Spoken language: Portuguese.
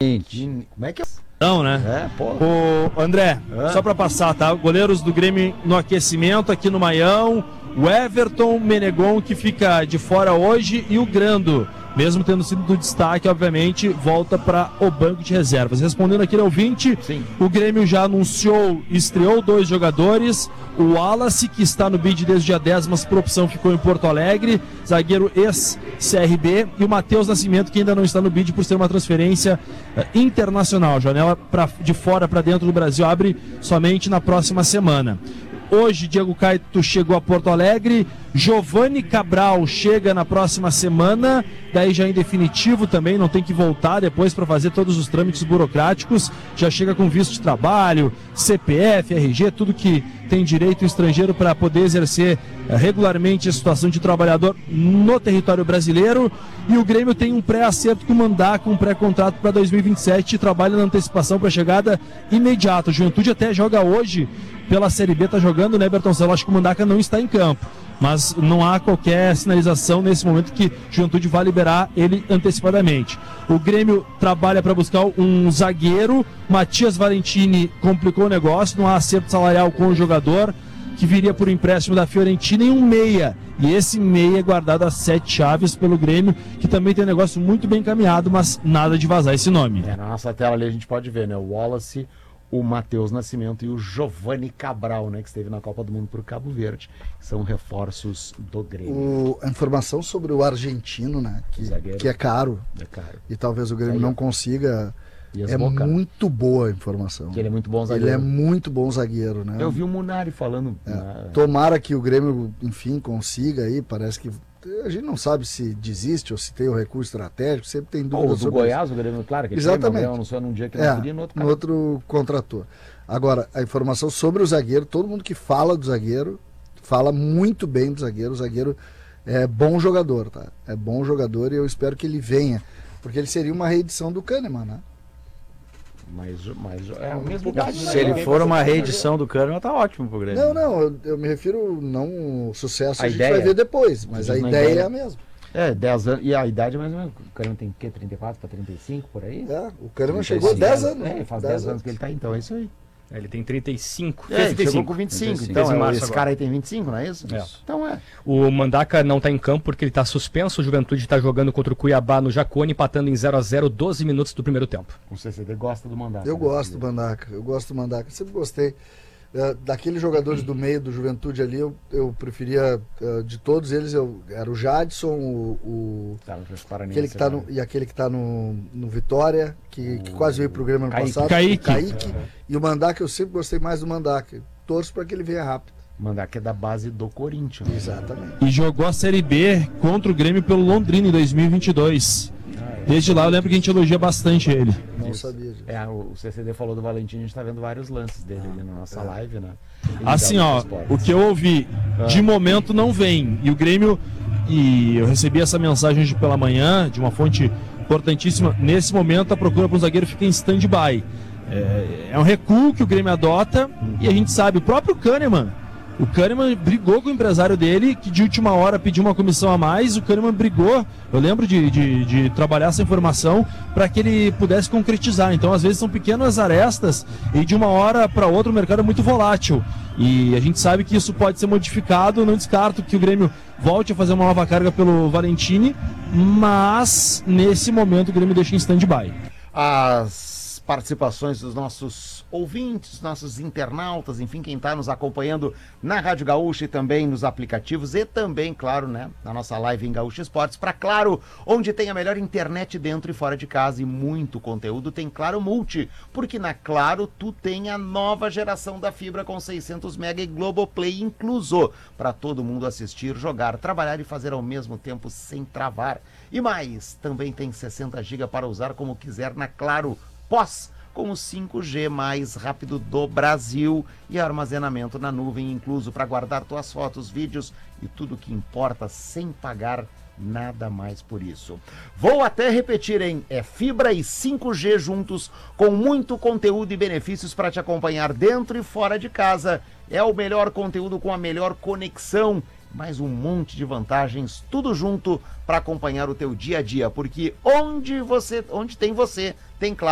Como é que é? Não, né? O André, só pra passar, tá? Goleiros do Grêmio no aquecimento aqui no Maião, o Everton Menegon, que fica de fora hoje, e o Grando, mesmo tendo sido do destaque, obviamente, volta para o banco de reservas. Respondendo aqui ao ouvinte, sim, o Grêmio já anunciou, estreou 2 jogadores, o Wallace, que está no bid desde o dia 10, mas por opção ficou em Porto Alegre, zagueiro ex-CRB, e o Matheus Nascimento, que ainda não está no bid por ser uma transferência internacional. Janela de fora para dentro do Brasil abre somente na próxima semana. Hoje, Diego Caetano chegou a Porto Alegre, Giovanni Cabral chega na próxima semana, daí já em definitivo também, não tem que voltar depois para fazer todos os trâmites burocráticos, já chega com visto de trabalho, CPF, RG, tudo que tem direito estrangeiro para poder exercer regularmente a situação de trabalhador no território brasileiro. E o Grêmio tem um pré-acerto com o Mandaca, um pré-contrato para 2027, trabalha na antecipação para chegada imediata. O Juventude até joga hoje pela Série B, tá jogando, né, Bertoncello? Acho que o Mandaca não está em campo, mas não há qualquer sinalização nesse momento que o Juventude vai liberar ele antecipadamente. O Grêmio trabalha para buscar um zagueiro, Matias Valentini complicou o negócio, não há acerto salarial com o jogador, que viria por empréstimo da Fiorentina, e um meia, e esse meia é guardado a 7 chaves pelo Grêmio, que também tem um negócio muito bem encaminhado, mas nada de vazar esse nome. Na nossa tela ali a gente pode ver, né, o Wallace, o Matheus Nascimento e o Giovanni Cabral, né, que esteve na Copa do Mundo por Cabo Verde, são reforços do Grêmio. A informação sobre o argentino, né, que é caro, e talvez o Grêmio não consiga, é muito boa a informação. Que ele é muito bom zagueiro. Ele é muito bom zagueiro, né? Eu vi o Munari falando. Tomara que o Grêmio, enfim, consiga aí, parece que a gente não sabe se desiste ou se tem o recurso estratégico, sempre tem dúvidas sobre Goiás, o Grêmio, claro que exatamente. Ele anunciou num dia que não podia, no outro contratou. Agora, a informação sobre o zagueiro, todo mundo que fala do zagueiro, fala muito bem do zagueiro. O zagueiro é bom jogador, tá? É bom jogador, e eu espero que ele venha, porque ele seria uma reedição do Kahneman, né? Mas é o mesmo caso. Se ele for uma reedição do Kahneman, tá ótimo pro Grêmio. Não, eu me refiro, não o sucesso a gente vai ver depois, mas a ideia é a mesma. 10 anos, e a idade mais ou menos, o Kahneman tem o quê? 34 para 35, por aí? O Kahneman chegou 10 anos. Faz 10 anos que ele tá, então é isso aí. Ele tem 35. Ele chegou com 25, então esse cara aí tem 25, não é isso? Então O Mandaca não tá em campo porque ele tá suspenso. O Juventude tá jogando contra o Cuiabá no Jacone, empatando em 0-0, 12 minutos do primeiro tempo. O CCD gosta do Mandaca. Eu gosto do Mandaca, sempre gostei. Daqueles jogadores do meio do Juventude ali, eu preferia, de todos eles, era o Jadson, aquele que tá e aquele que está no Vitória, que quase veio pro Grêmio ano passado, Kaique. E o Mandaca, eu sempre gostei mais do Mandaca. Torço para que ele venha rápido. O Mandaca é da base do Corinthians. Exatamente. E jogou a Série B contra o Grêmio pelo Londrina em 2022. Desde lá eu lembro que a gente elogia bastante ele. Não sabia disso. O CCD falou do Valentim, a gente tá vendo vários lances dele ali na nossa live, né? Assim, o que eu ouvi, de momento não vem. E o Grêmio, e eu recebi essa mensagem hoje pela manhã, de uma fonte importantíssima, nesse momento a procura para um zagueiro fica em stand-by. É um recuo que o Grêmio adota, e a gente sabe, o próprio Kahneman, brigou com o empresário dele, que de última hora pediu uma comissão a mais. O Kahneman brigou, eu lembro de trabalhar essa informação para que ele pudesse concretizar. Então, às vezes, são pequenas arestas e de uma hora para outra o mercado é muito volátil. E a gente sabe que isso pode ser modificado. Não descarto que o Grêmio volte a fazer uma nova carga pelo Valentini, mas nesse momento o Grêmio deixa em stand-by. As participações dos nossos ouvintes, nossos internautas, enfim, quem está nos acompanhando na Rádio Gaúcha e também nos aplicativos e também, claro, né, na nossa live em Gaúcha Esportes, para Claro, onde tem a melhor internet dentro e fora de casa e muito conteúdo, tem Claro Multi, porque na Claro tu tem a nova geração da fibra com 600 mega e Globoplay incluso, para todo mundo assistir, jogar, trabalhar e fazer ao mesmo tempo sem travar. E mais, também tem 60 GB para usar como quiser na Claro Pós, com o 5G mais rápido do Brasil e armazenamento na nuvem incluso para guardar tuas fotos, vídeos e tudo que importa sem pagar nada mais por isso. Vou até repetir, hein? É fibra e 5G juntos, com muito conteúdo e benefícios para te acompanhar dentro e fora de casa. É o melhor conteúdo com a melhor conexão, mais um monte de vantagens, tudo junto para acompanhar o teu dia a dia, porque onde tem você, tem Claro.